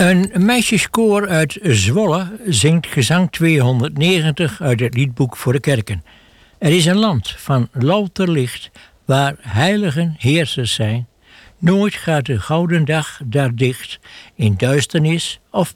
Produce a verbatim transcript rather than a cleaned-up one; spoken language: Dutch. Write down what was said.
Een meisjeskoor uit Zwolle zingt gezang tweehonderdnegentig uit het liedboek voor de kerken. Er is een land van louter licht, waar heiligen heersers zijn. Nooit gaat de gouden dag daar dicht, in duisternis of